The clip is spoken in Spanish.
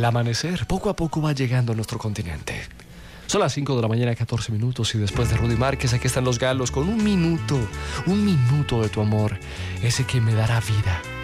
El amanecer poco a poco va llegando a nuestro continente. Son las 5 de la mañana, 14 minutos, y después de Rudy Márquez, aquí están los Galos con un minuto de tu amor, ese que me dará vida.